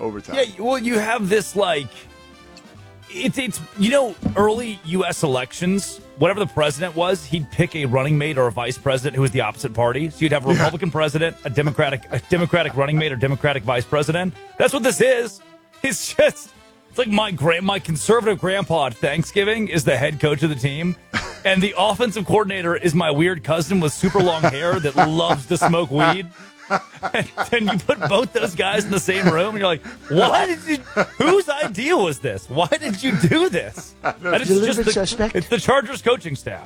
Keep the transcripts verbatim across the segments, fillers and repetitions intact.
overtime. Yeah, well, you have this, like, it's, it's you know, early U S elections, whatever the president was, he'd pick a running mate or a vice president who was the opposite party. So you'd have a Republican yeah. president, a Democratic a Democratic running mate or Democratic vice president. That's what this is. It's just, it's like my grand, my conservative grandpa at Thanksgiving is the head coach of the team. And the offensive coordinator is my weird cousin with super long hair that loves to smoke weed. And then you put both those guys in the same room, and you're like, "Why did you? Whose idea was this? Why did you do this?" And it's just the, suspect. It's the Chargers coaching staff.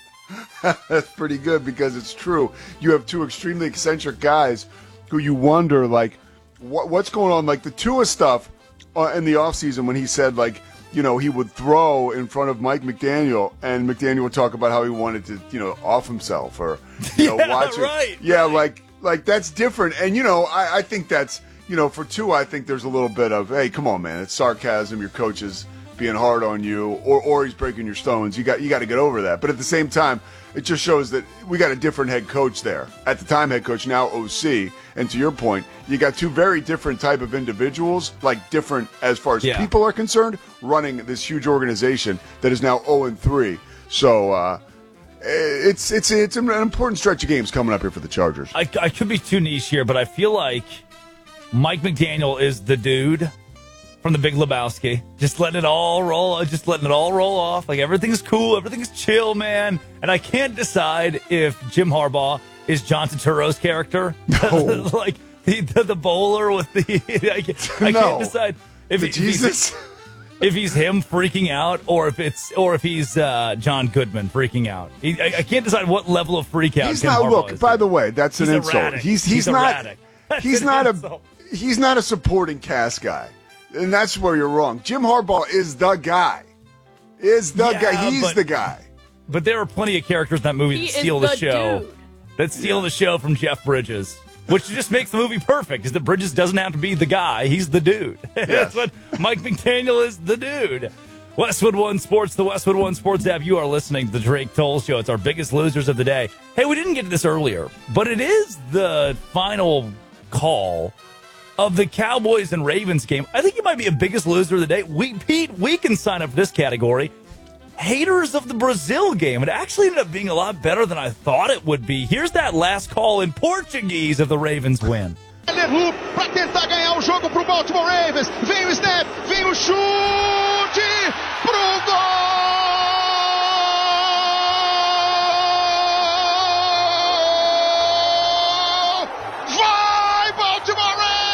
That's pretty good because it's true. You have two extremely eccentric guys who you wonder, like, what, what's going on? Like the Tua stuff uh, in the offseason when he said, like, you know, he would throw in front of Mike McDaniel, and McDaniel would talk about how he wanted to, you know, off himself or, you know, yeah, watch right, it. Yeah, right. like. Like, that's different. And, you know, I, I think that's, you know, for Tua, I think there's a little bit of, hey, come on, man, it's sarcasm. Your coach is being hard on you, or or he's breaking your stones. You got you got to get over that. But at the same time, it just shows that we got a different head coach there. At the time, head coach, now O C. And to your point, you got two very different type of individuals, like different as far as yeah. people are concerned, running this huge organization that is now oh and three. So, uh It's it's it's an important stretch of games coming up here for the Chargers. I, I could be too niche here, but I feel like Mike McDaniel is the dude from The Big Lebowski. Just letting it all roll, just letting it all roll off. Like everything's cool, everything's chill, man. And I can't decide if Jim Harbaugh is John Turturro's character, no. like the, the the bowler with the. I can't, I no. can't decide if, if Jesus. He's, If he's him freaking out, or if it's, or if he's uh, John Goodman freaking out, he, I, I can't decide what level of freak out. He's Tim not. Harbaugh Look, is by in. the way, that's he's an insult. Erratic. He's he's, he's not. Erratic. He's not a. He's not a supporting cast guy, and that's where you're wrong. Jim Harbaugh is the guy. Is the yeah, guy. He's but, the guy. But there are plenty of characters in that movie he that steal the, the show. Dude. That steal yeah. the show from Jeff Bridges. Which just makes the movie perfect, is that Bridges doesn't have to be the guy, he's the dude. Yes. That's what Mike McDaniel is, the dude. Westwood One Sports, the Westwood One Sports app. You are listening to the Drake Toll Show. It's our biggest losers of the day. Hey, we didn't get to this earlier, but it is the final call of the Cowboys and Ravens game. I think you might be a biggest loser of the day. We, Pete, we can sign up for this category. Haters of the Brazil game. It actually ended up being a lot better than I thought it would be. Here's that last call in Portuguese of the Ravens win. Levou para tentar ganhar o jogo pro Baltimore Ravens. Vem o snap, vem o chute pro gol! Vai Baltimore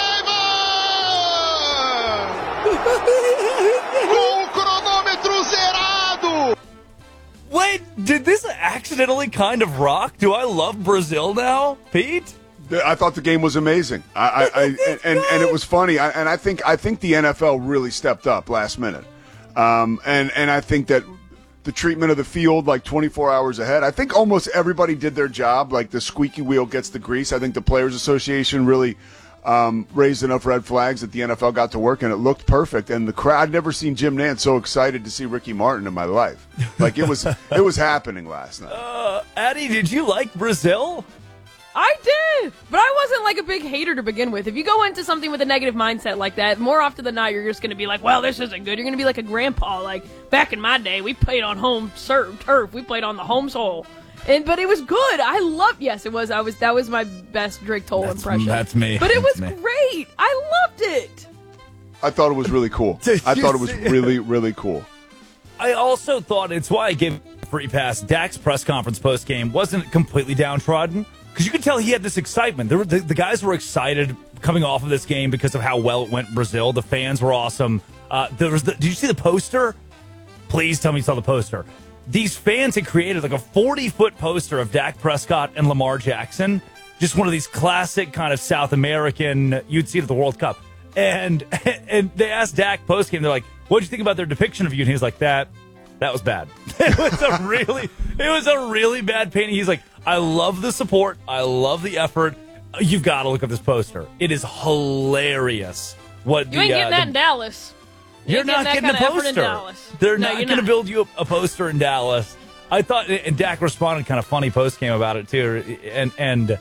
Ravens! Com o cronômetro zerado! Wait, did this accidentally kind of rock? Do I love Brazil now, Pete? I thought the game was amazing. I, I, I and, and and it was funny. I, and I think I think the N F L really stepped up last minute. Um, and and I think that the treatment of the field, like twenty-four hours ahead, I think almost everybody did their job. Like the squeaky wheel gets the grease. I think the Players Association really um, raised enough red flags that the N F L got to work, and it looked perfect. And the crowd, I'd never seen Jim Nantz so excited to see Ricky Martin in my life. Like it was it was happening last night. Uh, Addie, did you like Brazil? I did, but I wasn't like a big hater to begin with. If you go into something with a negative mindset like that, more often than not, you're just going to be like, well, this isn't good. You're going to be like a grandpa. Like, back in my day, we played on home turf. We played on the home soil. And, but it was good. I loved, yes, it was. I was, that was my best Drake Toll that's, impression. That's me. But it that's was me. great. I loved it. I thought it was really cool. I thought it was really, really cool. I also thought it's why I gave a free pass. Dak's press conference post game wasn't completely downtrodden. Because you could tell he had this excitement. There were, the, the guys were excited coming off of this game because of how well it went in Brazil. The fans were awesome. Uh, there was the, did you see the poster? Please tell me you saw the poster. These fans had created like a forty-foot poster of Dak Prescott and Lamar Jackson. Just one of these classic kind of South American, you'd see it at the World Cup. And and they asked Dak post-game, they're like, what'd you think about their depiction of you? And he was like, that, that was bad. It was a really, it was a really bad painting. He's like, I love the support. I love the effort. You've got to look at this poster. It is hilarious. What you ain't the, getting uh, that the, in Dallas. You You're not getting, getting a poster. They're no, not going to build you a, a poster in Dallas. I thought, and Dak responded kind of funny post game about it too, and and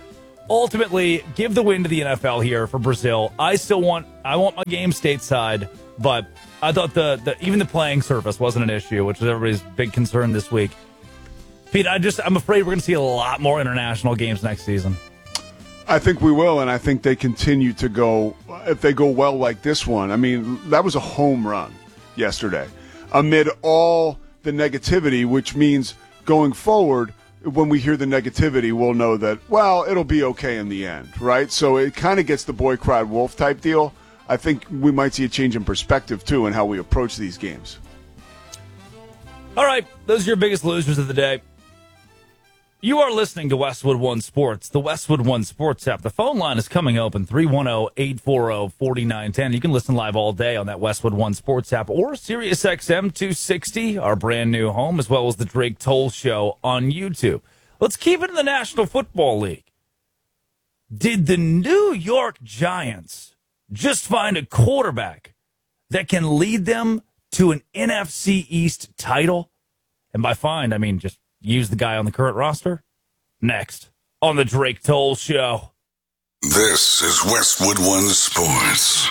ultimately, give the win to the N F L here for Brazil. I still want I want my game stateside, but I thought the, the even the playing surface wasn't an issue, which was everybody's big concern this week. Pete, I just I'm afraid we're going to see a lot more international games next season. I think we will, and I think they continue to go, if they go well like this one. I mean, that was a home run yesterday amid all the negativity, which means going forward, when we hear the negativity, we'll know that, well, it'll be okay in the end, right? So it kind of gets the boy cried wolf type deal. I think we might see a change in perspective, too, in how we approach these games. All right, those are your biggest losers of the day. You are listening to Westwood One Sports, the Westwood One Sports app. The phone line is coming open, three one zero, eight four zero, four nine one zero. You can listen live all day on that Westwood One Sports app or Sirius X M two sixty, our brand new home, as well as the Drake Toll Show on YouTube. Let's keep it in the National Football League. Did the New York Giants just find a quarterback that can lead them to an N F C East title? And by find, I mean just use the guy on the current roster? Next on the Drake Toll Show. This is Westwood One Sports.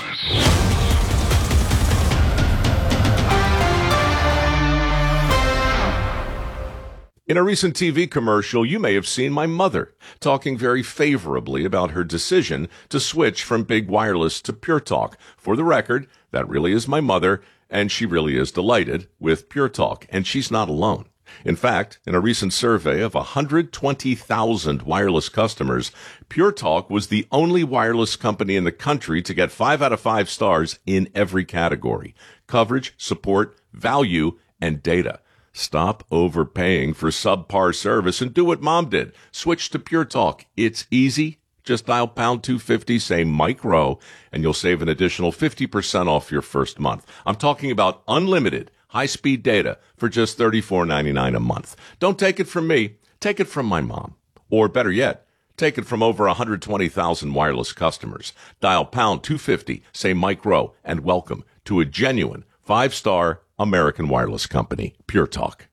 In a recent T V commercial, you may have seen my mother talking very favorably about her decision to switch from Big Wireless to Pure Talk. For the record, that really is my mother, and she really is delighted with Pure Talk, and she's not alone. In fact, in a recent survey of one hundred twenty thousand wireless customers, Pure Talk was the only wireless company in the country to get five out of five stars in every category: coverage, support, value, and data. Stop overpaying for subpar service and do what Mom did. Switch to Pure Talk. It's easy. Just dial pound two fifty, say Mike Rowe, and you'll save an additional fifty percent off your first month. I'm talking about unlimited high-speed data for just thirty-four ninety-nine a month. Don't take it from me. Take it from my mom. Or better yet, take it from over one hundred twenty thousand wireless customers. Dial pound two fifty, say Mike Rowe, and welcome to a genuine five-star American wireless company, Pure Talk.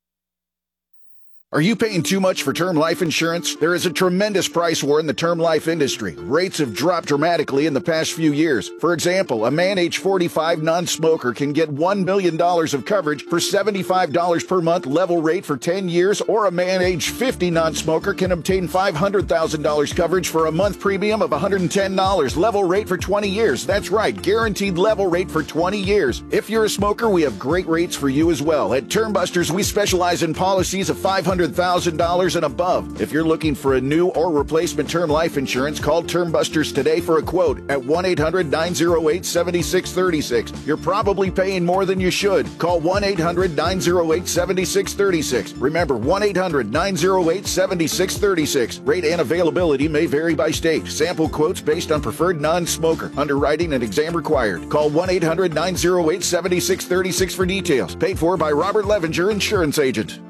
Are you paying too much for term life insurance? There is a tremendous price war in the term life industry. Rates have dropped dramatically in the past few years. For example, a man age forty-five non-smoker can get one million dollars of coverage for seventy-five dollars per month level rate for ten years, or a man age fifty non-smoker can obtain five hundred thousand dollars coverage for a month premium of one hundred ten dollars level rate for twenty years. That's right, guaranteed level rate for twenty years. If you're a smoker, we have great rates for you as well. At Term Busters, we specialize in policies of five hundred thousand dollars and above. If you're looking for a new or replacement term life insurance, call Term Busters today for a quote at one eight hundred nine oh eight seven six three six. You're probably paying more than you should. Call one eight hundred nine oh eight seven six three six. Remember, one eight hundred nine oh eight seven six three six. Rate and availability may vary by state. Sample quotes based on preferred non-smoker. Underwriting and exam required. Call one eight hundred nine oh eight seven six three six for details. Paid for by Robert Levenger, insurance agent.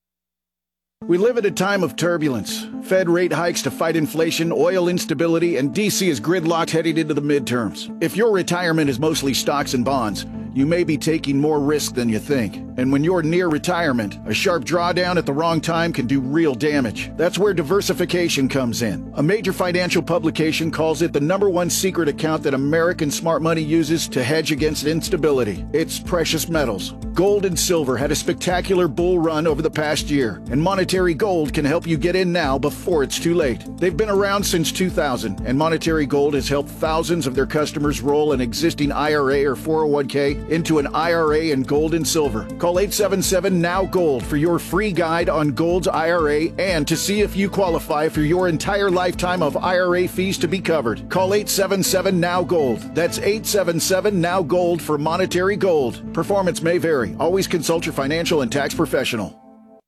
We live at a time of turbulence. Fed rate hikes to fight inflation, oil instability, and D C is gridlocked heading into the midterms. If your retirement is mostly stocks and bonds, you may be taking more risk than you think. And when you're near retirement, a sharp drawdown at the wrong time can do real damage. That's where diversification comes in. A major financial publication calls it the number one secret account that American smart money uses to hedge against instability. It's precious metals. Gold and silver had a spectacular bull run over the past year, and Monetary Gold can help you get in now before it's too late. They've been around since two thousand, and Monetary Gold has helped thousands of their customers roll an existing I R A or four oh one k into an I R A in gold and silver. Call eight seven seven N O W Gold for your free guide on Gold's I R A and to see if you qualify for your entire lifetime of I R A fees to be covered. Call eight seven seven N O W Gold. That's eight seven seven N O W Gold for Monetary Gold. Performance may vary. Always consult your financial and tax professional.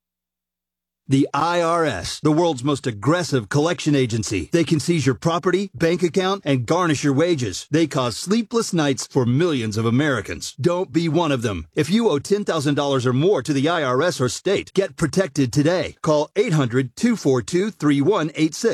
The I R S, the world's most aggressive collection agency. They can seize your property, bank account, and garnish your wages. They cause sleepless nights for millions of Americans. Don't be one of them. If you owe ten thousand dollars or more to the I R S or state, get protected today. Call eight hundred two four two three one eight six.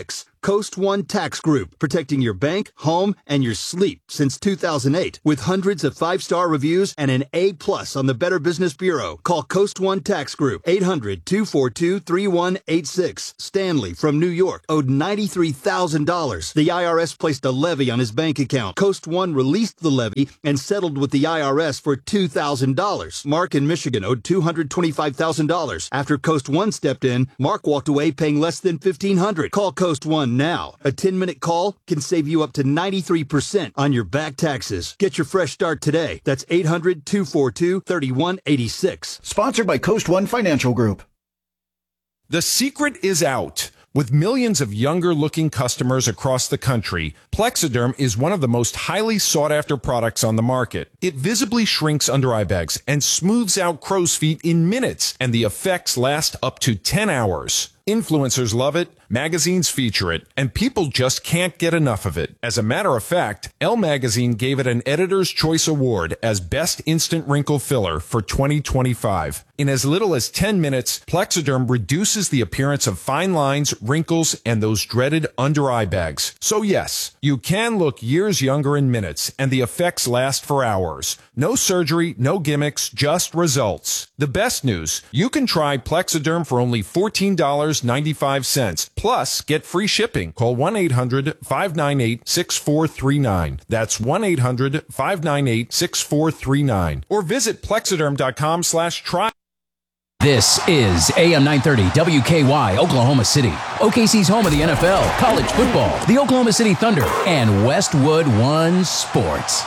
Coast One Tax Group, protecting your bank, home, and your sleep since two thousand eight. With hundreds of five-star reviews and an A plus on the Better Business Bureau. Call Coast One Tax Group, eight hundred, two four two, three one eight six. Stanley from New York owed ninety-three thousand dollars. The I R S placed a levy on his bank account. Coast One released the levy and settled with the I R S for two thousand dollars. Mark in Michigan owed two hundred twenty-five thousand dollars. After Coast One stepped in, Mark walked away paying less than fifteen hundred dollars. Call Coast One now. A ten-minute call can save you up to ninety-three percent on your back taxes. Get your fresh start today. That's eight hundred, two four two, three one eight six. Sponsored by Coast One Financial Group. The secret is out. With millions of younger-looking customers across the country, Plexiderm is one of the most highly sought-after products on the market. It visibly shrinks under-eye bags and smooths out crow's feet in minutes, and the effects last up to ten hours. Influencers love it, magazines feature it, and people just can't get enough of it. As a matter of fact, Elle Magazine gave it an Editor's Choice Award as Best Instant Wrinkle Filler for twenty twenty-five. In as little as ten minutes, Plexiderm reduces the appearance of fine lines, wrinkles, and those dreaded under-eye bags. So yes, you can look years younger in minutes, and the effects last for hours. No surgery, no gimmicks, just results. The best news, you can try Plexiderm for only fourteen dollars and ninety-five cents. Plus, get free shipping. Call one eight hundred, five nine eight, six four three nine. That's one eight hundred, five nine eight, six four three nine. Or visit plexiderm.com slash try. This is A M nine thirty W K Y, Oklahoma City. O K C's home of the N F L, college football, the Oklahoma City Thunder, and Westwood One Sports.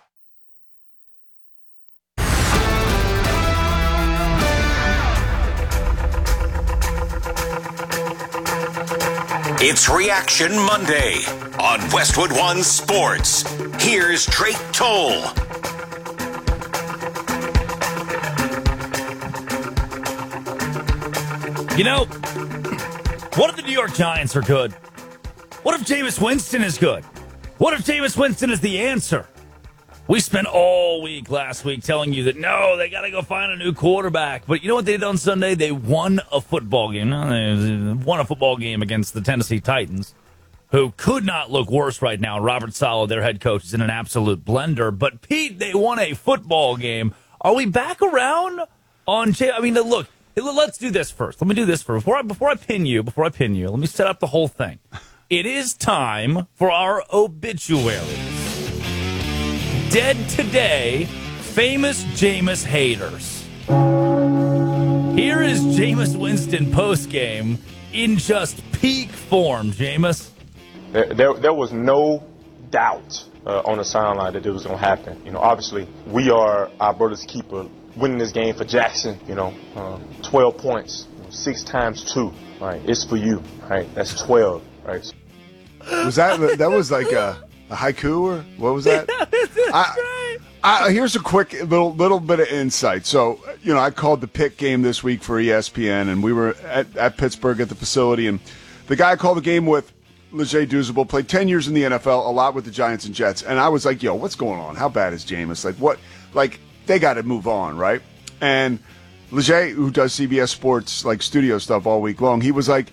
It's Reaction Monday on Westwood One Sports. Here's Drake Toll. You know, what if the New York Giants are good? What if Jameis Winston is good? What if Jameis Winston is the answer? We spent all week last week telling you that, no, they got to go find a new quarterback. But you know what they did on Sunday? They won a football game. No, they won a football game against the Tennessee Titans, who could not look worse right now. Robert Saleh, their head coach, is in an absolute blender. But, Pete, they won a football game. Are we back around on Jay? I mean, look, let's do this first. Let me do this first. Before I, before I pin you, before I pin you, let me set up the whole thing. It is time for our obituaries. Dead today, famous Jameis haters. Here is Jameis Winston postgame in just peak form, Jameis. There, there, there was no doubt uh, on the sideline that it was going to happen. You know, obviously, we are our brother's keeper. Winning this game for Jackson, you know, uh, twelve points, you know, six times two, right? It's for you, right? That's twelve, right? Was that that was like a, a haiku or what was that? I, I, here's a quick little little bit of insight. So, you know, I called the pick game this week for E S P N, and we were at, at Pittsburgh at the facility, and the guy I called the game with, Leger Douzable, played ten years in the N F L, a lot with the Giants and Jets, and I was like, yo, what's going on? How bad is Jameis? Like, what? Like, they got to move on, right? And Leger, who does C B S Sports, like, studio stuff all week long, he was like,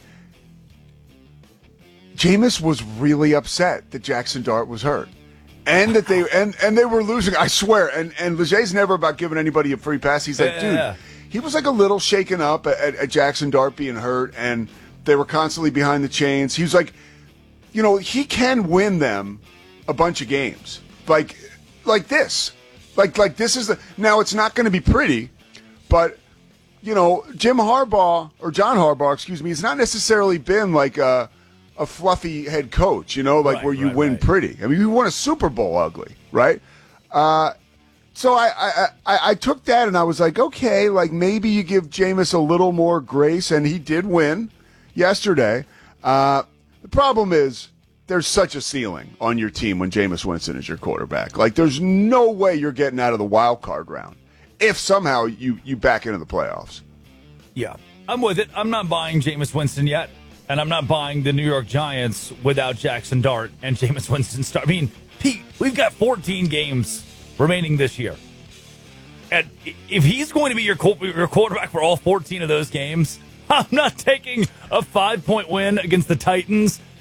Jameis was really upset that Jackson Dart was hurt. And that they and, and they were losing, I swear. And and Leger's never about giving anybody a free pass. He's like, dude, yeah. He was like a little shaken up at, at Jackson Dart being hurt, and they were constantly behind the chains. He was like, you know, he can win them a bunch of games. Like like this. Like like this is the now it's not going to be pretty, but you know, Jim Harbaugh or John Harbaugh, excuse me, it's not necessarily been like a a fluffy head coach, you know, like right, where you right, win right. pretty. I mean, you won a Super Bowl ugly, right? Uh, so I, I, I, I took that and I was like, okay, like maybe you give Jameis a little more grace, and he did win yesterday. Uh, the problem is there's such a ceiling on your team when Jameis Winston is your quarterback. Like, there's no way you're getting out of the wild card round if somehow you, you back into the playoffs. Yeah, I'm with it. I'm not buying Jameis Winston yet. And I'm not buying the New York Giants without Jackson Dart and Jameis Winston start. I mean, Pete, we've got fourteen games remaining this year. And if he's going to be your your quarterback for all fourteen of those games, I'm not taking a five-point win against the Titans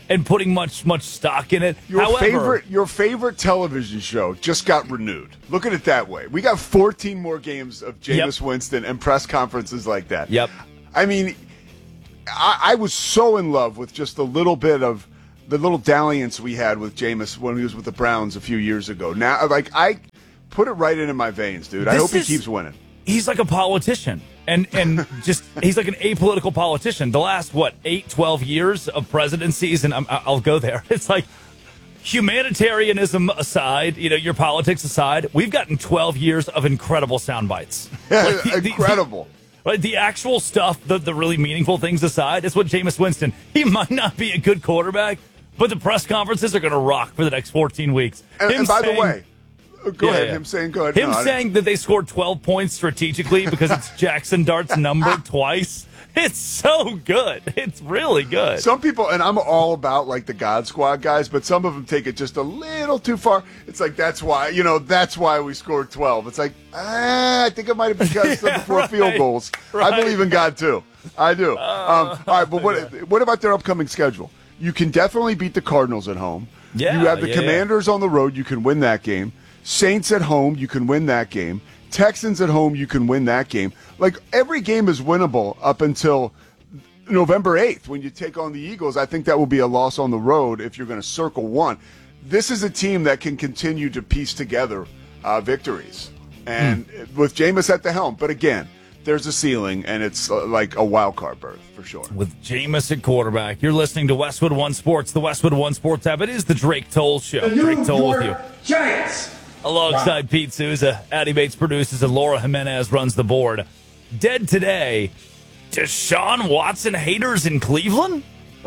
and putting much much stock in it. Your However, favorite your favorite television show just got renewed. Look at it that way. We got fourteen more games of Jameis Yep. Winston and press conferences like that. Yep. I mean, I, I was so in love with just a little bit of the little dalliance we had with Jameis when he was with the Browns a few years ago. Now, like, I put it right into my veins, dude. I This hope he is- keeps winning. he's like a politician. And and just he's like an apolitical politician. The last, what, eight, twelve years of presidencies, and I'm, I'll go there. It's like humanitarianism aside, you know, your politics aside, we've gotten twelve years of incredible sound bites. Like the- the- Incredible. the- Right, the actual stuff, the, the really meaningful things aside, it's what Jameis Winston, he might not be a good quarterback, but the press conferences are going to rock for the next fourteen weeks. And, Him and by saying- the way, go Yeah, ahead. yeah. Him saying, go ahead. Him No, I- saying that they scored twelve points strategically because it's Jackson Dart's number twice. It's so good. It's really good. Some people, and I'm all about like the God Squad guys, but some of them take it just a little too far. It's like, that's why, you know, that's why we scored twelve. It's like, ah, I think it might have been because Yeah, of the four right, field goals. right. I believe in God too. I do. Uh, um, all right, but what, what about their upcoming schedule? You can definitely beat the Cardinals at home. Yeah, you have the yeah, Commanders on the road. You can win that game. Saints at home. You can win that game. Texans at home. You can win that game. Like, every game is winnable up until November eighth, when you take on the Eagles. I think that will be a loss on the road if you're going to circle one. This is a team that can continue to piece together uh, victories, and with Jameis at the helm. But again, there's a ceiling, and it's uh, like a wild card berth for sure. With Jameis at quarterback, you're listening to Westwood One Sports, the Westwood One Sports app. It is the Drake Toll Show. Drake Toll with you. Giants. Alongside Wow. Pete Souza, Addie Bates produces, and Laura Jimenez runs the board. Dead today, Deshaun Watson haters in Cleveland?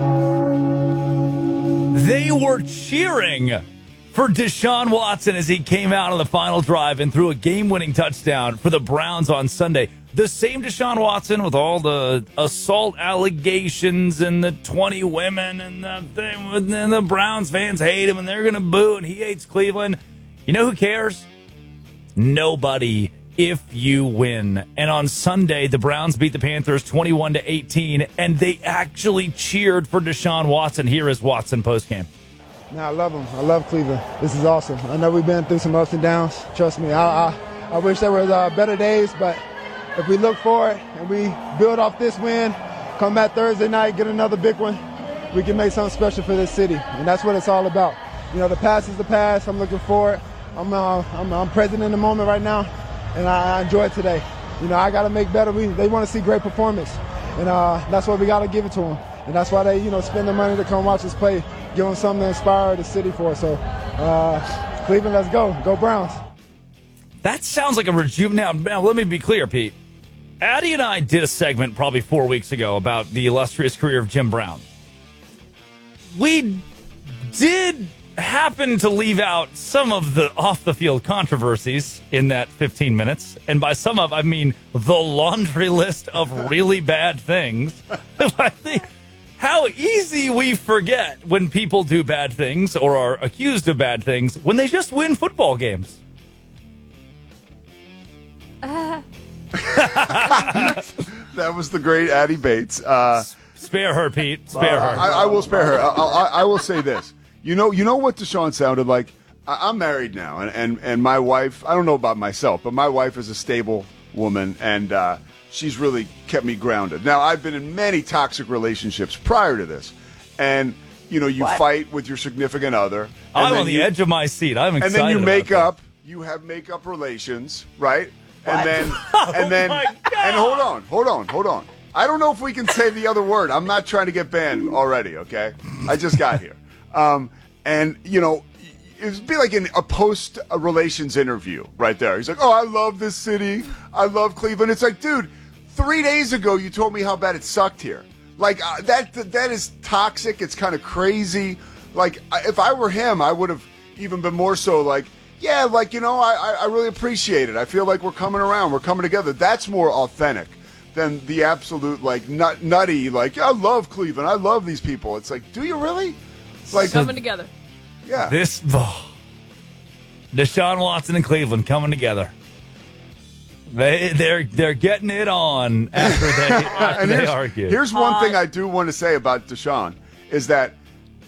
They were cheering for Deshaun Watson as he came out on the final drive and threw a game-winning touchdown for the Browns on Sunday. The same Deshaun Watson with all the assault allegations and the twenty women and the thing, and the Browns fans hate him and they're going to boo and he hates Cleveland. You know who cares? Nobody. If you win. And on Sunday, the Browns beat the Panthers twenty-one to eighteen, and they actually cheered for Deshaun Watson. Here is Watson postgame. Nah, I love him. I love Cleveland. This is awesome. I know we've been through some ups and downs. Trust me. I I, I wish there was uh, better days, but if we look for it and we build off this win, come back Thursday night, get another big one, we can make something special for this city. And that's what it's all about. You know, the past is the past. I'm looking forward. I'm uh, I'm, I'm present in the moment right now. And I enjoy it today. You know, I got to make better. We, they want to see great performance. And uh, that's why we got to give it to them. And that's why they, you know, spend the money to come watch us play, give them something to inspire the city for. So, uh, Cleveland, let's go. Go Browns. That sounds like a rejuvenate. Now, now, let me be clear, Pete. Addie and I did a segment probably four weeks ago about the illustrious career of Jim Brown. We did happen to leave out some of the off-the-field controversies in that fifteen minutes. And by some of, I mean the laundry list of really bad things. I think how easy we forget when people do bad things or are accused of bad things when they just win football games. Uh, That was the great Addie Bates. Uh, spare her, Pete. Spare her. I, I will spare her. I, I, I will say this. You know, you know what Deshaun sounded like? I, I'm married now, and, and, and my wife, I don't know about myself, but my wife is a stable woman, and uh, she's really kept me grounded. Now, I've been in many toxic relationships prior to this, and, you know, you What? fight with your significant other. and I'm then on the you- edge of my seat. I'm excited. And then you about make that. up, you have make-up relations, right? What? And then, Oh and then, my God. and hold on, hold on, hold on. I don't know if we can say the other word. I'm not trying to get banned already, okay? I just got here. Um, and, you know, it would be like in a post-relations interview right there. He's like, oh, I love this city. I love Cleveland. It's like, dude, three days ago you told me how bad it sucked here. Like, uh, that that is toxic. It's kind of crazy. Like, I- if I were him, I would have even been more so like, yeah, like, you know, I, I- I really appreciate it. I feel like we're coming around. We're coming together. That's more authentic than the absolute, like, nut, nutty, like, I love Cleveland. I love these people. It's like, do you really? Like, coming together. yeah. This oh, Deshaun Watson and Cleveland coming together. They they're they're getting it on after they after And they here's, argue. here's one thing I do want to say about Deshaun is that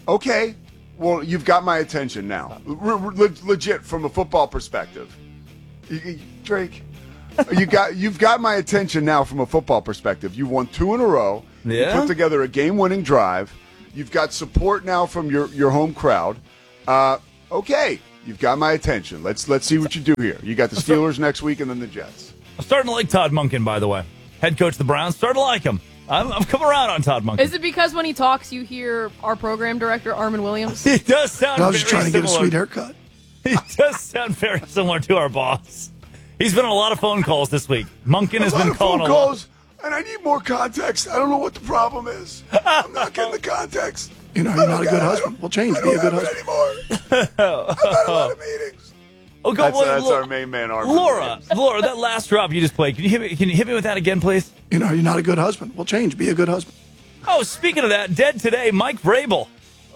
Okay, well, you've got my attention now. R- re- legit, from a football perspective. You, you, Drake, you got, you've got my attention now from a football perspective. You won two in a row. Yeah. You put together a game-winning drive. You've got support now from your, your home crowd. Uh, okay, you've got my attention. Let's let's see what you do here. You got the Steelers next week and then the Jets. I'm starting to like Todd Monken, by the way. Head coach of the Browns. Starting to like him. I'm, I'm coming around on Todd Monken. Is it because when he talks, you hear our program director, Armin Williams? He does sound I was just very trying to get a similar. sweet haircut. He does sound very similar to our boss. He's been on a lot of phone calls this week. Monken has a lot been of calling phone a lot. calls, and I need more context. I don't know what the problem is. I'm not getting the context. You know, you're not a good husband. We'll change. Be a good husband. Anymore. I've had a lot of meetings. Oh, go, That's, well, that's Laura, our main man, Armin. Laura, Laura, that last drop you just played, can you hit me, can you hit me with that again, please? You know, you're not a good husband. We'll change. Be a good husband. Oh, speaking of that, dead today, Mike Vrabel.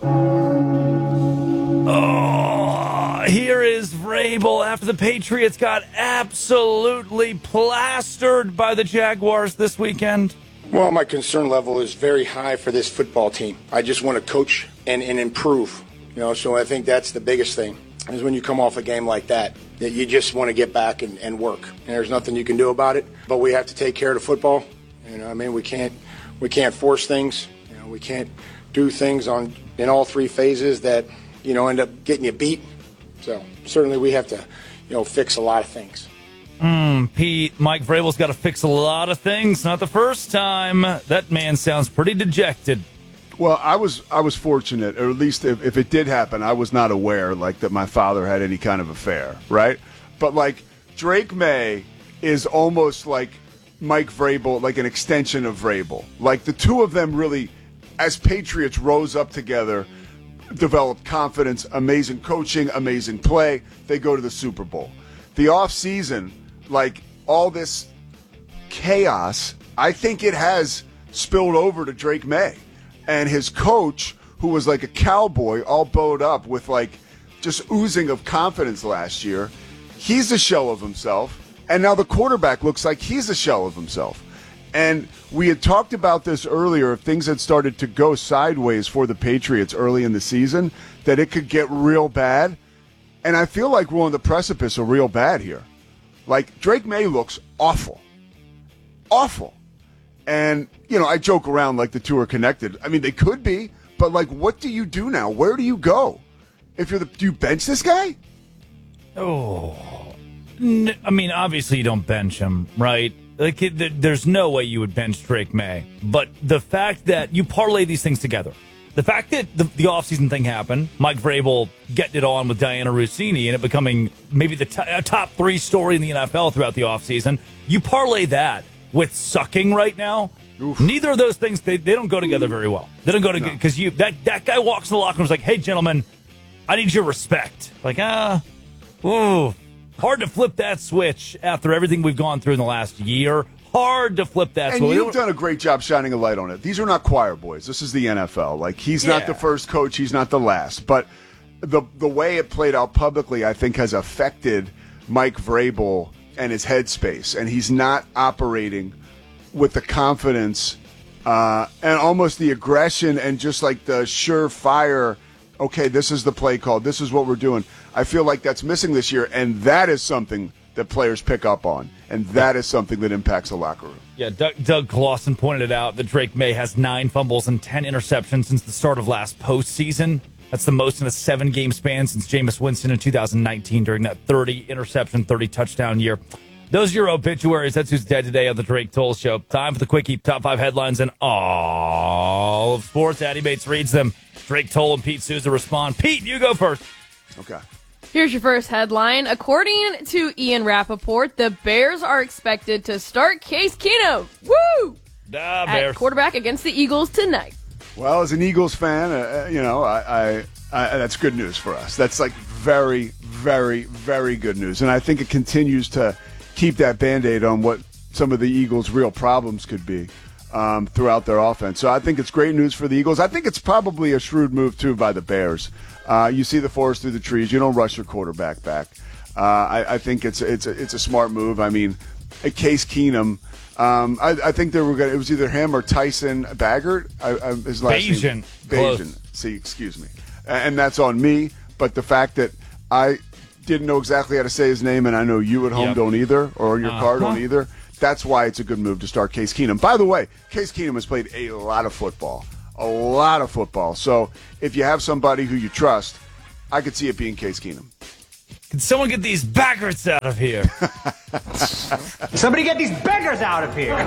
Oh, here is Vrabel after the Patriots got absolutely plastered by the Jaguars this weekend. Well, my concern level is very high for this football team. I just want to coach and, and improve. You know, so I think that's the biggest thing, is when you come off a game like that, that you just want to get back and, and work. And there's nothing you can do about it, but we have to take care of the football. You know, I mean, we can't we can't force things. You know, we can't do things on in all three phases that, you know, end up getting you beat. So certainly we have to, you know, fix a lot of things. Mm, Pete, Mike Vrabel's got to fix a lot of things. Not the first time. That man sounds pretty dejected. Well, I was I was fortunate, or at least if, if it did happen, I was not aware, like, that my father had any kind of affair, right? But, like, Drake May is almost like Mike Vrabel, like an extension of Vrabel. Like, the two of them really, as Patriots, rose up together, developed confidence, amazing coaching, amazing play. They go to the Super Bowl. The offseason, like, all this chaos, I think it has spilled over to Drake May. And his coach, who was like a cowboy, all bowed up with, like, just oozing of confidence last year, he's a shell of himself. And now the quarterback looks like he's a shell of himself. And we had talked about this earlier, if things had started to go sideways for the Patriots early in the season, that it could get real bad. And I feel like we're on the precipice of real bad here. Like, Drake May looks awful. Awful. And, you know, I joke around like the two are connected. I mean, they could be, but, like, what do you do now? Where do you go? If you're the, do you bench this guy? Oh, N- I mean, obviously you don't bench him, right? Like, it, th- there's no way you would bench Drake May. But the fact that you parlay these things together, the fact that the, the offseason thing happened, Mike Vrabel getting it on with Diana Rossini and it becoming maybe the t- a top three story in the N F L throughout the offseason, you parlay that with sucking right now. Oof. Neither of those things, they, they don't go together very well. They don't go together because no. you that, that guy walks in the locker room and is like, hey, gentlemen, I need your respect. Like, ah, ooh, hard to flip that switch after everything we've gone through in the last year. Hard to flip that and switch. And you've done a great job shining a light on it. These are not choir boys. This is the N F L. Like, he's yeah. not the first coach. He's not the last. But the the way it played out publicly, I think, has affected Mike Vrabel and his headspace, and he's not operating with the confidence uh, and almost the aggression and just like the surefire, okay, this is the play call, this is what we're doing. I feel like that's missing this year, and that is something that players pick up on, and that is something that impacts the locker room. Yeah, Doug, Doug Clawson pointed it out that Drake May has nine fumbles and ten interceptions since the start of last postseason. That's the most in a seven-game span since Jameis Winston in two thousand nineteen during that thirty-interception, thirty-touchdown year. Those are your obituaries. That's who's dead today on the Drake Toll Show. Time for the Quickie. Top five headlines in all of sports. Addy Bates reads them. Drake Toll and Pete Souza respond. Pete, you go first. Okay. Here's your first headline. According to Ian Rappaport, the Bears are expected to start Case Keenum. Woo! Da, At Bears. quarterback against the Eagles tonight. Well, as an Eagles fan, uh, you know, I, I, I that's good news for us. That's like very, very, very good news. And I think it continues to keep that Band-Aid on what some of the Eagles' real problems could be um, throughout their offense. So I think it's great news for the Eagles. I think it's probably a shrewd move, too, by the Bears. Uh, you see the forest through the trees. You don't rush your quarterback back. Uh, I, I think it's it's a, it's a smart move. I mean, at Case Keenum. Um, I, I think they were going. It was either him or Tyson Baggert. I, I, his last Bajan. name. Close. Bajan. See, excuse me, and that's on me. But the fact that I didn't know exactly how to say his name, and I know you at home Yep. don't either, or your Uh-huh. car don't either. That's why it's a good move to start Case Keenum. By the way, Case Keenum has played a lot of football, a lot of football. So if you have somebody who you trust, I could see it being Case Keenum. Can someone get these Baggarts out of here? Somebody get these beggars out of here.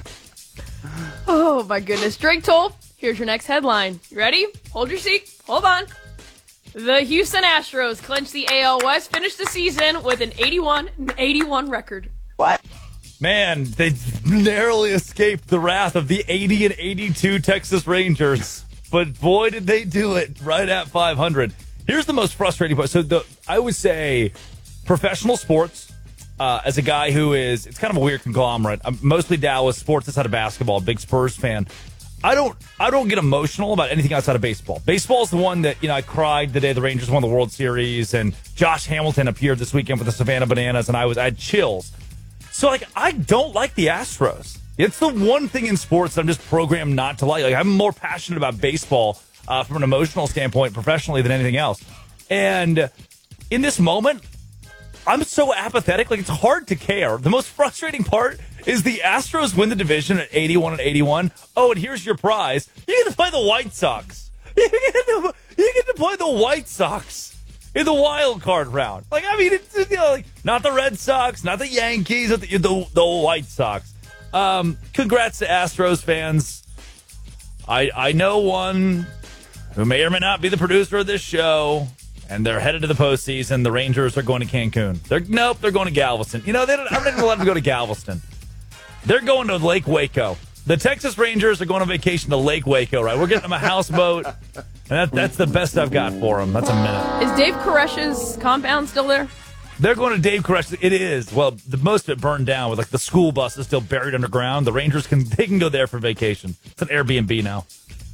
Oh, my goodness. Drake Toll, here's your next headline. You ready? Hold your seat. Hold on. The Houston Astros clinched the A L West, finished the season with an eighty-one and eighty-one record. What? Man, they narrowly escaped the wrath of the eighty and eighty-two Texas Rangers. But boy, did they do it right at five hundred. Here's the most frustrating part. So the, I would say professional sports, uh, as a guy who is, it's kind of a weird conglomerate. I'm mostly Dallas sports outside of basketball, big Spurs fan. I don't I don't get emotional about anything outside of baseball. Baseball is the one that, you know, I cried the day the Rangers won the World Series, and Josh Hamilton appeared this weekend with the Savannah Bananas, and I was I had chills. So, like, I don't like the Astros. It's the one thing in sports that I'm just programmed not to like. Like, I'm more passionate about baseball uh, from an emotional standpoint professionally than anything else. And in this moment, I'm so apathetic. Like, it's hard to care. The most frustrating part is the Astros win the division at eighty-one and eighty-one. Oh, and here's your prize. You get to play the White Sox. You get to, you get to play the White Sox in the wild card round. Like, I mean, it's, you know, like, not the Red Sox, not the Yankees, the, the, the White Sox. Um, congrats to Astros fans. I I know one who may or may not be the producer of this show, and they're headed to the postseason. The Rangers are going to Cancun. They're nope, they're going to Galveston. You know, they don't, I'm not even allowed to go to Galveston. They're going to Lake Waco. The Texas Rangers are going on vacation to Lake Waco, right? We're getting them a houseboat, and that, that's the best I've got for them. That's a minute. Is Dave Koresh's compound still there? They're going to Dave Koresh. It is. Well, the most of it burned down with, like, the school bus is still buried underground. The Rangers can they can go there for vacation. It's an Airbnb now.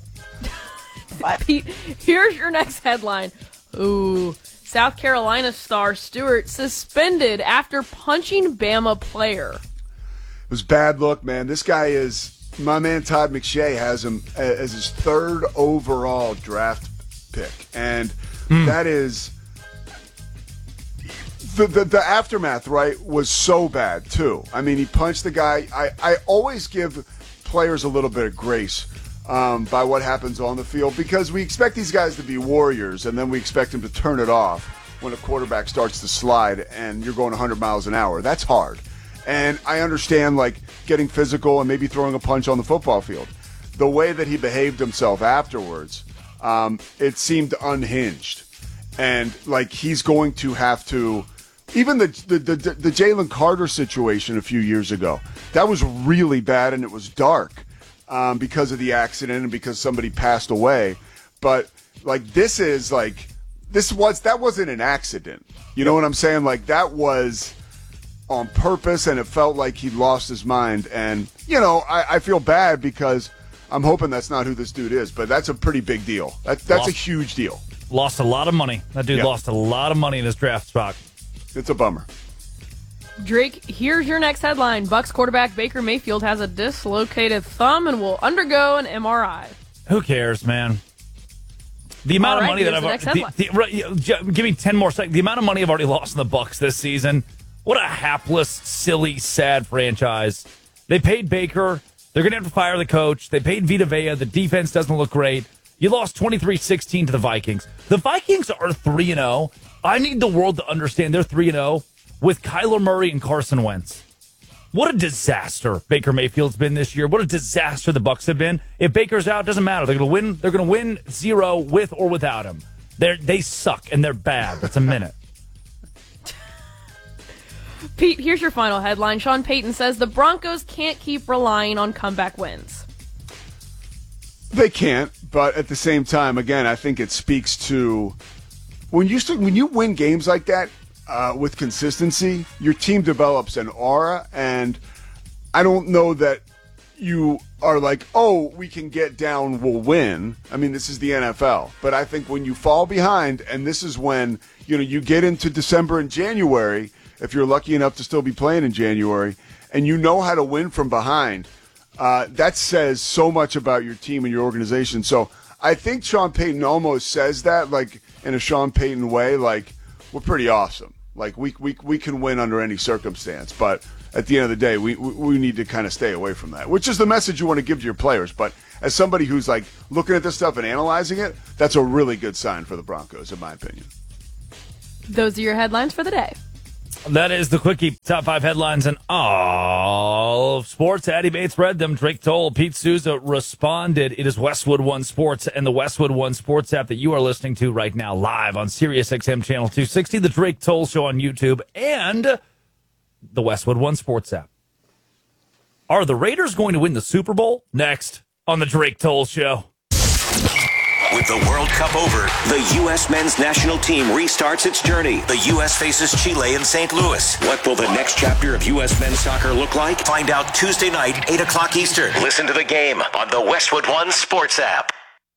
Pete, here's your next headline. Ooh, South Carolina star Stewart suspended after punching Bama player. It was bad luck, man. This guy is, my man Todd McShay has him as his third overall draft pick. And mm. that is, the, the the aftermath, right, was so bad, too. I mean, he punched the guy. I, I always give players a little bit of grace um, by what happens on the field, because we expect these guys to be warriors, and then we expect them to turn it off when a quarterback starts to slide and you're going one hundred miles an hour. That's hard. And I understand, like, getting physical and maybe throwing a punch on the football field. The way that he behaved himself afterwards, um, it seemed unhinged. And, like, he's going to have to – even the the, the, the Jalen Carter situation a few years ago, that was really bad, and it was dark um, because of the accident and because somebody passed away. But, like, this is, like – this was that wasn't an accident. You know what I'm saying? Like, that was – on purpose, and it felt like he lost his mind. And, you know, I, I feel bad because I'm hoping that's not who this dude is, but that's a pretty big deal. That, that's lost, a huge deal. Lost a lot of money. That dude yeah. lost a lot of money in his draft spot. It's a bummer. Drake, here's your next headline. Bucs quarterback Baker Mayfield has a dislocated thumb and will undergo an M R I. Who cares, man? The amount right, of money that I've already, the, the, right, give me ten more seconds. The amount of money I've already lost in the Bucs this season. What a hapless, silly, sad franchise. They paid Baker. They're going to have to fire the coach. They paid Vita Vea. The defense doesn't look great. You lost twenty-three sixteen to the Vikings. The Vikings are three and oh. I need the world to understand they're three and oh with Kyler Murray and Carson Wentz. What a disaster Baker Mayfield's been this year. What a disaster the Bucs have been. If Baker's out, it doesn't matter. They're going to win. They're going to win zero with or without him. They they suck and they're bad. That's a minute. Pete, here's your final headline. Sean Payton says the Broncos can't keep relying on comeback wins. They can't, but at the same time, again, I think it speaks to when you start, when you win games like that uh, with consistency, your team develops an aura, and I don't know that you are like, oh, we can get down, we'll win. I mean, this is the N F L, but I think when you fall behind, and this is when you know you get into December and January. if you're lucky enough to still be playing in January, and you know how to win from behind, uh, that says so much about your team and your organization. So I think Sean Payton almost says that, like, in a Sean Payton way, like, we're pretty awesome. Like, we we we can win under any circumstance. But at the end of the day, we we, we need to kind of stay away from that, which is the message you want to give to your players. But as somebody who's, like, looking at this stuff and analyzing it, that's a really good sign for the Broncos, in my opinion. Those are your headlines for the day. That is the Quickie. Top five headlines in all of sports. Addy Bates read them. Drake Toll, Pete Souza responded. It is Westwood One Sports and the Westwood One Sports app that you are listening to right now live on Sirius X M Channel two sixty, the Drake Toll Show on YouTube, and the Westwood One Sports app. Are the Raiders going to win the Super Bowl? Next on the Drake Toll Show. With the World Cup over, the U S men's national team restarts its journey. The U S faces Chile in Saint Louis. What will the next chapter of U S men's soccer look like? Find out Tuesday night, eight o'clock Eastern. Listen to the game on the Westwood One Sports app.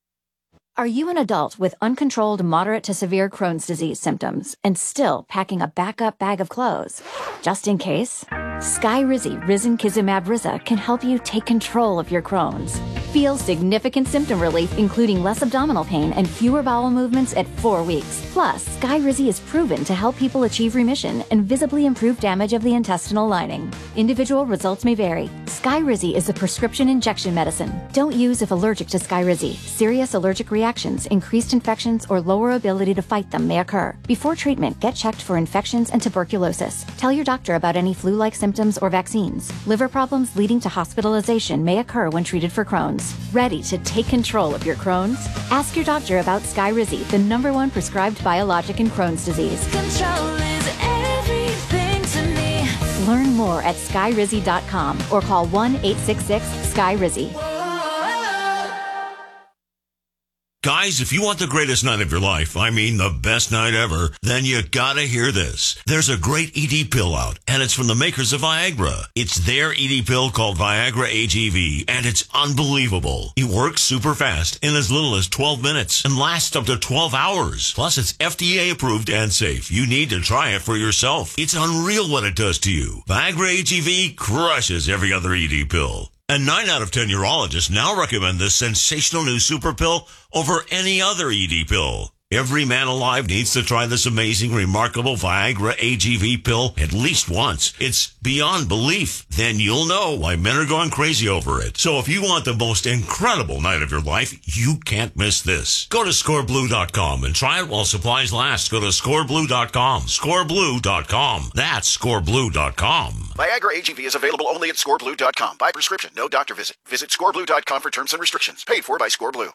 Are you an adult with uncontrolled moderate to severe Crohn's disease symptoms and still packing a backup bag of clothes? Just in case, Skyrizi Risankizumab Riza can help you take control of your Crohn's. Feel significant symptom relief, including less abdominal pain and fewer bowel movements at four weeks. Plus, Skyrizi is proven to help people achieve remission and visibly improve damage of the intestinal lining. Individual results may vary. Skyrizi is a prescription injection medicine. Don't use if allergic to Skyrizi. Serious allergic reactions, increased infections, or lower ability to fight them may occur. Before treatment, get checked for infections and tuberculosis. Tell your doctor about any flu-like symptoms or vaccines. Liver problems leading to hospitalization may occur when treated for Crohn's. Ready to take control of your Crohn's? Ask your doctor about Skyrizi, the number one prescribed biologic in Crohn's disease. Control is everything to me. Learn more at skyrizi dot com or call one eight six six Skyrizi. Guys, if you want the greatest night of your life, I mean the best night ever, then you gotta hear this. There's a great E D pill out, and it's from the makers of Viagra. It's their E D pill called Viagra A G V, and it's unbelievable. It works super fast in as little as twelve minutes and lasts up to twelve hours. Plus, it's F D A approved and safe. You need to try it for yourself. It's unreal what it does to you. Viagra A G V crushes every other E D pill. And nine out of ten urologists now recommend this sensational new super pill over any other E D pill. Every man alive needs to try this amazing, remarkable Viagra A G V pill at least once. It's beyond belief. Then you'll know why men are going crazy over it. So if you want the most incredible night of your life, you can't miss this. Go to score blue dot com and try it while supplies last. Go to score blue dot com. score blue dot com. That's score blue dot com. Viagra A G V is available only at score blue dot com. By prescription, no doctor visit. Visit score blue dot com for terms and restrictions. Paid for by ScoreBlue.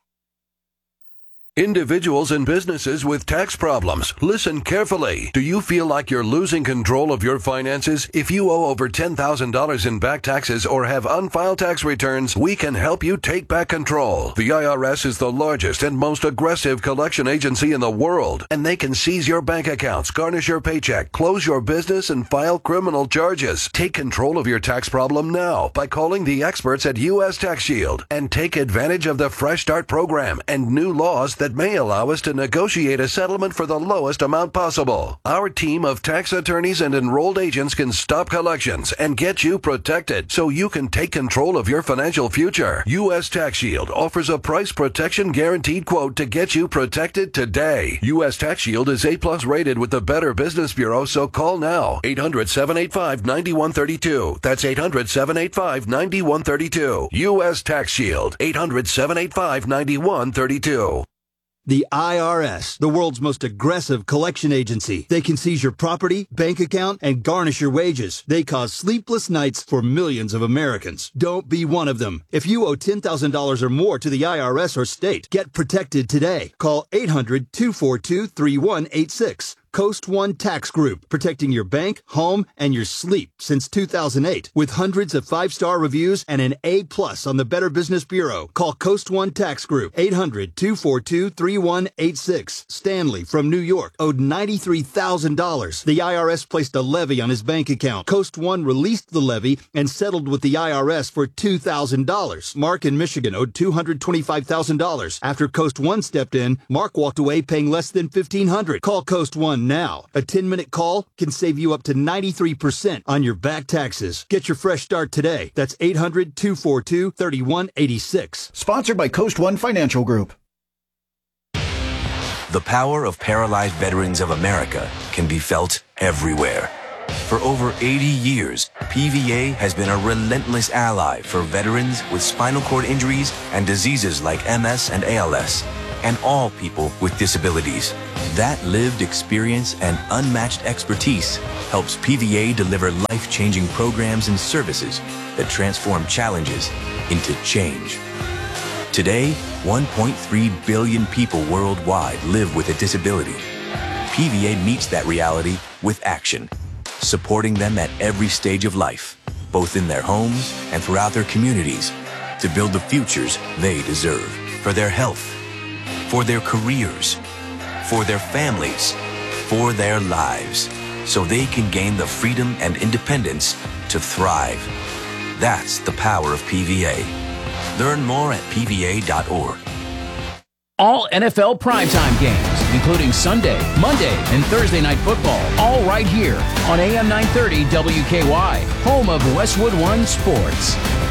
Individuals and businesses with tax problems, listen carefully. Do you feel like you're losing control of your finances? If you owe over ten thousand dollars in back taxes or have unfiled tax returns, we can help you take back control. The I R S is the largest and most aggressive collection agency in the world, and they can seize your bank accounts, garnish your paycheck, close your business, and file criminal charges. Take control of your tax problem now by calling the experts at U S Tax Shield and take advantage of the Fresh Start program and new laws that that may allow us to negotiate a settlement for the lowest amount possible. Our team of tax attorneys and enrolled agents can stop collections and get you protected so you can take control of your financial future. U S Tax Shield offers a price protection guaranteed quote to get you protected today. U S Tax Shield is A plus rated with the Better Business Bureau, so call now. eight hundred, seven eight five, nine one three two. That's eight hundred, seven eight five, nine one three two. U S Tax Shield. eight hundred, seven eight five, nine one three two. The I R S, the world's most aggressive collection agency. They can seize your property, bank account, and garnish your wages. They cause sleepless nights for millions of Americans. Don't be one of them. If you owe ten thousand dollars or more to the I R S or state, get protected today. Call eight hundred, two four two, three one eight six. Coast One Tax Group, protecting your bank, home, and your sleep since two thousand eight. With hundreds of five-star reviews and an A plus on the Better Business Bureau. Call Coast One Tax Group, eight hundred, two four two, three one eight six. Stanley from New York owed ninety-three thousand dollars. The I R S placed a levy on his bank account. Coast One released the levy and settled with the I R S for two thousand dollars. Mark in Michigan owed two hundred twenty-five thousand dollars. After Coast One stepped in, Mark walked away paying less than fifteen hundred dollars. Call Coast One And now, a ten-minute call can save you up to ninety-three percent on your back taxes. Get your fresh start today. That's eight hundred, two four two, three one eight six. Sponsored by Coast One Financial Group. The power of Paralyzed Veterans of America can be felt everywhere. For over eighty years, P V A has been a relentless ally for veterans with spinal cord injuries and diseases like M S and A L S, and all people with disabilities. That lived experience and unmatched expertise helps P V A deliver life-changing programs and services that transform challenges into change. Today, one point three billion people worldwide live with a disability. P V A meets that reality with action, supporting them at every stage of life, both in their homes and throughout their communities, to build the futures they deserve for their health, for their careers, for their families, for their lives, so they can gain the freedom and independence to thrive. That's the power of P V A. Learn more at P V A dot org. All N F L primetime games, including Sunday, Monday, and Thursday night football, all right here on A M nine thirty W K Y, home of Westwood One Sports.